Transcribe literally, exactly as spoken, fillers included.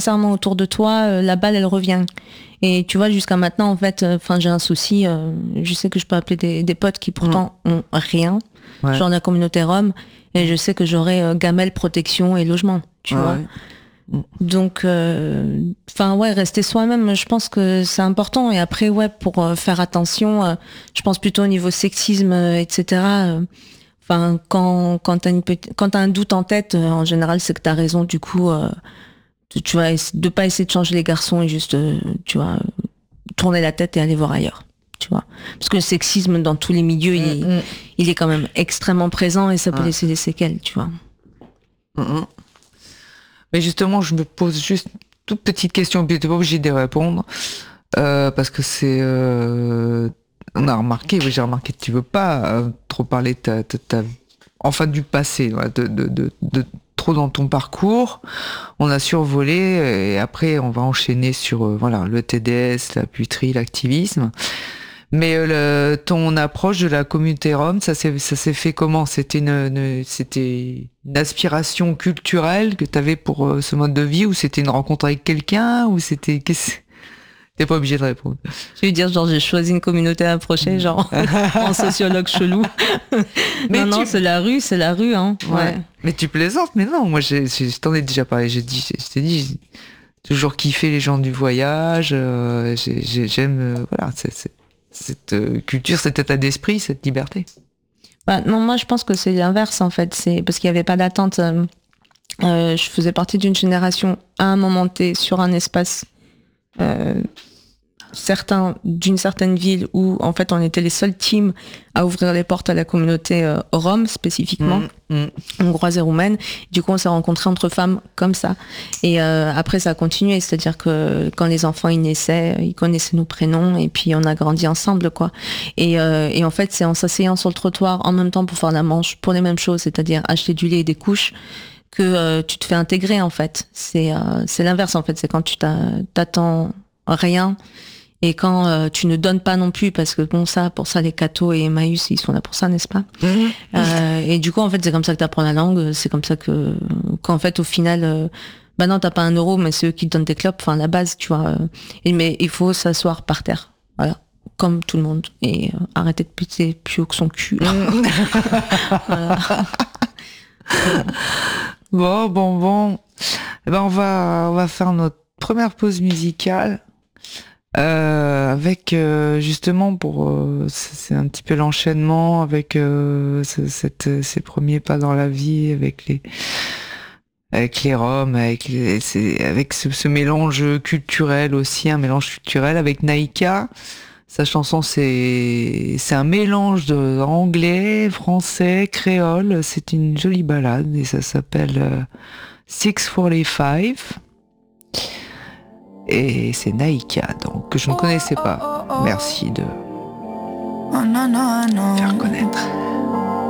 sincèrement autour de toi, euh, la balle elle revient. Et tu vois, jusqu'à maintenant, en fait, enfin, euh, j'ai un souci. Euh, je sais que je peux appeler des, des potes qui pourtant mmh. ont rien, ouais. genre la communauté Rome, et je sais que j'aurai euh, gamelle, protection et logement, tu ouais, vois. Ouais. Mmh. Donc, enfin, euh, ouais, rester soi-même, je pense que c'est important. Et après, ouais, pour euh, faire attention, euh, je pense plutôt au niveau sexisme, euh, et cetera. Enfin, euh, quand quand t'as une quand t'as un doute en tête, euh, en général, c'est que t'as raison. Du coup. Euh, tu vois, de pas essayer de changer les garçons et juste, euh, tu vois, tourner la tête et aller voir ailleurs, tu vois. Parce que le sexisme dans tous les milieux, mmh, il, mmh. il est quand même extrêmement présent et ça peut ouais. laisser des séquelles, tu vois. Mmh. Mais justement, je me pose juste une toute petite question, puis t'es pas obligé de répondre, euh, parce que c'est... Euh, on a remarqué, oui, j'ai remarqué que tu veux pas euh, trop parler de ta... De ta enfin, du passé, ouais, de... de, de, de trop dans ton parcours, on a survolé et après on va enchaîner sur euh, voilà le T D S, la puterie, l'activisme. Mais euh, le, ton approche de la communauté Rome, ça s'est ça s'est fait comment ? C'était une, une c'était une aspiration culturelle que tu avais pour euh, ce mode de vie, ou c'était une rencontre avec quelqu'un, ou c'était qu'est-ce T'es pas obligé de répondre. Je vais dire, genre, j'ai choisi une communauté à approcher, genre, en sociologue chelou. Mais non, tu... non, c'est la rue, c'est la rue, hein. Ouais. ouais. Mais tu plaisantes, mais non, moi, j'ai, j'ai, je t'en ai déjà parlé, j'ai dit, je t'ai dit, j'ai toujours kiffé les gens du voyage, euh, j'ai, j'ai, j'aime, euh, voilà, c'est, c'est, cette euh, culture, cet état d'esprit, cette liberté. Bah, non, moi, je pense que c'est l'inverse, en fait. C'est parce qu'il n'y avait pas d'attente. Euh, euh, je faisais partie d'une génération, à un moment T, sur un espace Euh, certains d'une certaine ville où en fait on était les seuls teams à ouvrir les portes à la communauté euh, Rome spécifiquement, mmh, mmh. hongroise et roumaine. Du coup on s'est rencontrés entre femmes comme ça et euh, après ça a continué, c'est-à-dire que quand les enfants ils naissaient, ils connaissaient nos prénoms et puis on a grandi ensemble quoi. Et, euh, et en fait c'est en s'asseyant sur le trottoir en même temps pour faire la manche pour les mêmes choses, c'est-à-dire acheter du lait et des couches, que euh, tu te fais intégrer en fait. C'est euh, c'est l'inverse en fait, c'est quand tu t'attends rien et quand euh, tu ne donnes pas non plus, parce que bon ça, pour ça les cathos et Emmaüs ils sont là pour ça, n'est-ce pas? Mmh. Euh, et du coup en fait c'est comme ça que tu apprends la langue, c'est comme ça que qu'en fait au final euh, bah non t'as pas un euro mais c'est eux qui te donnent tes clopes, enfin la base tu vois. Euh, et, mais il faut s'asseoir par terre, voilà. Comme tout le monde et euh, arrêter de péter plus haut que son cul. Mmh. Voilà. Bon, bon, bon. Eh ben, on va, on va faire notre première pause musicale euh, avec euh, justement pour euh, c'est un petit peu l'enchaînement avec euh, cette, ces premiers pas dans la vie avec les avec les Roms, avec les, c'est, avec ce, ce mélange culturel aussi, un mélange culturel avec Naïka. Sa chanson, c'est c'est un mélange de anglais, français, créole. C'est une jolie ballade et ça s'appelle euh, six forty-five. Et c'est Naïka, donc que je ne connaissais pas. Merci de faire connaître.